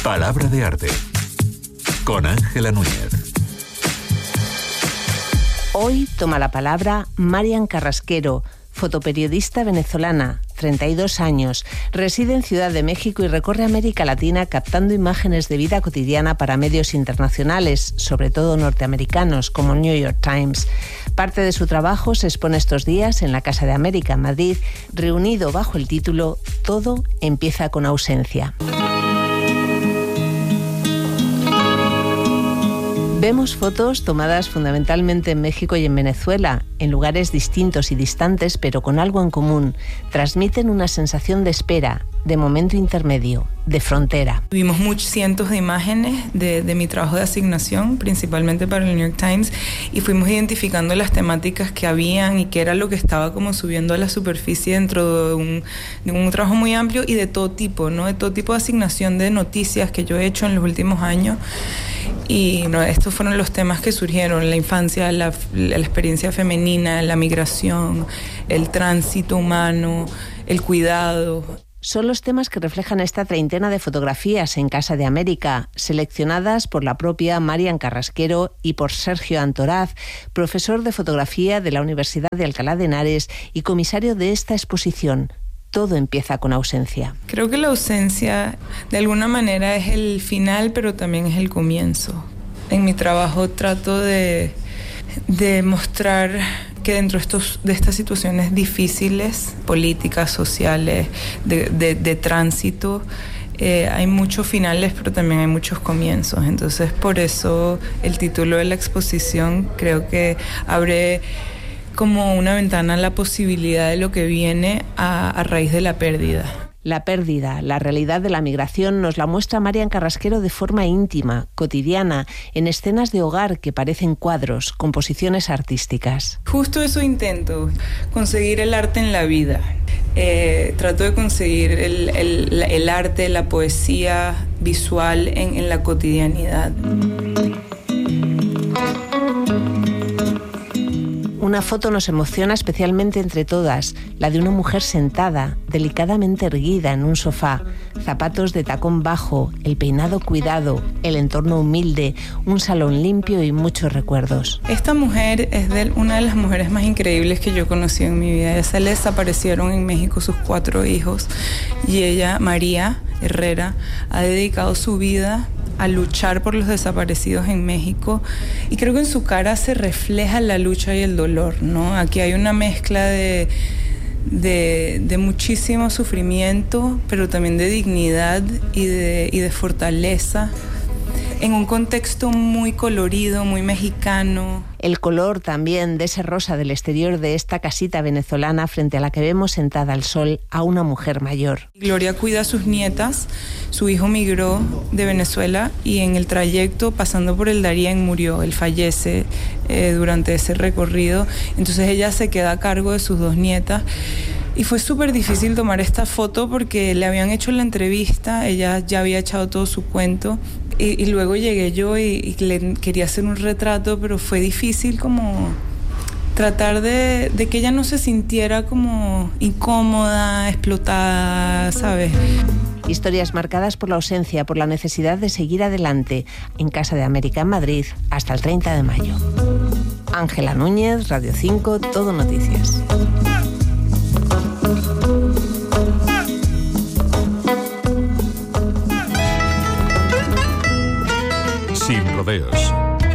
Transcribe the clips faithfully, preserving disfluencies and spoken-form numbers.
Palabra de arte con Ángela Núñez. Hoy toma la palabra Marian Carrasquero, fotoperiodista venezolana, treinta y dos años, reside en Ciudad de México y recorre América Latina captando imágenes de vida cotidiana para medios internacionales, sobre todo norteamericanos, como New York Times. Parte de su trabajo se expone estos días en la Casa de América, en Madrid, reunido bajo el título Todo empieza con ausencia. Vemos fotos tomadas fundamentalmente en México y en Venezuela, en lugares distintos y distantes, pero con algo en común. Transmiten una sensación de espera, de momento intermedio, de frontera. Vimos muchos cientos de imágenes de, de mi trabajo de asignación, principalmente para el New York Times, y fuimos identificando las temáticas que habían y qué era lo que estaba como subiendo a la superficie dentro de un, de un trabajo muy amplio y de todo tipo, ¿no? De todo tipo de asignación de noticias que yo he hecho en los últimos años. Y no, estos fueron los temas que surgieron: la infancia, la, la experiencia femenina, la migración, el tránsito humano, el cuidado. Son los temas que reflejan esta treintena de fotografías en Casa de América, seleccionadas por la propia Marian Carrasquero y por Sergio Antoraz, profesor de fotografía de la Universidad de Alcalá de Henares y comisario de esta exposición. Todo empieza con ausencia. Creo que la ausencia de alguna manera es el final, pero también es el comienzo. En mi trabajo trato de, de mostrar que dentro de, estos, de estas situaciones difíciles, políticas, sociales, de, de, de tránsito, eh, hay muchos finales, pero también hay muchos comienzos. Entonces, por eso el título de la exposición creo que abre como una ventana a la posibilidad de lo que viene a, a raíz de la pérdida. La pérdida, la realidad de la migración, nos la muestra Marian Carrasquero de forma íntima, cotidiana, en escenas de hogar que parecen cuadros, composiciones artísticas. Justo eso intento, conseguir el arte en la vida. Eh, trato de conseguir el, el, el arte, la poesía visual en, en la cotidianidad. Una foto nos emociona especialmente entre todas, la de una mujer sentada, delicadamente erguida en un sofá, zapatos de tacón bajo, el peinado cuidado, el entorno humilde, un salón limpio y muchos recuerdos. Esta mujer es de una de las mujeres más increíbles que yo conocí en mi vida. Se le desaparecieron en México sus cuatro hijos y ella, María Herrera, ha dedicado su vida a luchar por los desaparecidos en México, y creo que en su cara se refleja la lucha y el dolor, ¿no? Aquí hay una mezcla de, de, de muchísimo sufrimiento, pero también de dignidad y de, y de fortaleza, en un contexto muy colorido, muy mexicano. El color también de ese rosa del exterior de esta casita venezolana frente a la que vemos sentada al sol a una mujer mayor. Gloria cuida a sus nietas. Su hijo migró de Venezuela y en el trayecto, pasando por el Darién, murió. Él fallece eh, durante ese recorrido. Entonces ella se queda a cargo de sus dos nietas. Y fue súper difícil tomar esta foto porque le habían hecho la entrevista, ella ya había echado todo su cuento. Y, y luego llegué yo y, y le quería hacer un retrato, pero fue difícil como tratar de, de que ella no se sintiera como incómoda, explotada, ¿sabes? Historias marcadas por la ausencia, por la necesidad de seguir adelante. En Casa de América en Madrid, hasta el treinta de mayo. Ángela Núñez, Radio cinco, Todo Noticias. Sin rodeos.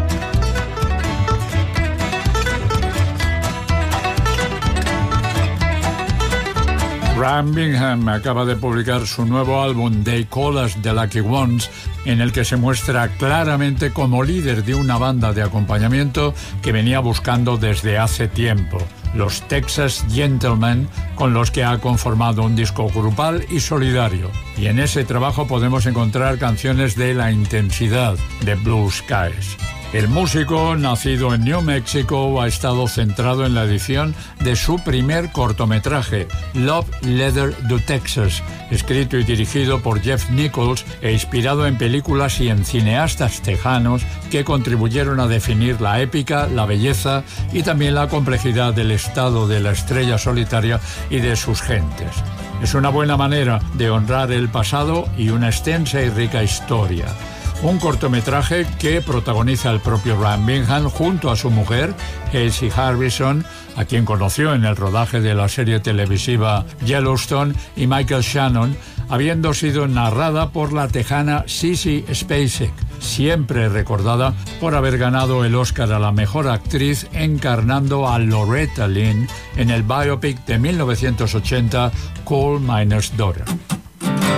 Graham Bingham acaba de publicar su nuevo álbum They Call Us The Lucky Ones, en el que se muestra claramente como líder de una banda de acompañamiento que venía buscando desde hace tiempo, los Texas Gentlemen, con los que ha conformado un disco grupal y solidario. Y en ese trabajo podemos encontrar canciones de la intensidad de Blue Skies. El músico, nacido en New Mexico, ha estado centrado en la edición de su primer cortometraje, Love Letter to Texas, escrito y dirigido por Jeff Nichols e inspirado en películas y en cineastas tejanos que contribuyeron a definir la épica, la belleza y también la complejidad del estado de la estrella solitaria y de sus gentes. Es una buena manera de honrar el pasado y una extensa y rica historia. Un cortometraje que protagoniza el propio Ram Bingham junto a su mujer, Casey Harrison, a quien conoció en el rodaje de la serie televisiva Yellowstone, y Michael Shannon, habiendo sido narrada por la tejana Sissy Spacek, siempre recordada por haber ganado el Oscar a la mejor actriz encarnando a Loretta Lynn en el biopic de mil novecientos ochenta Coal Miner's Daughter.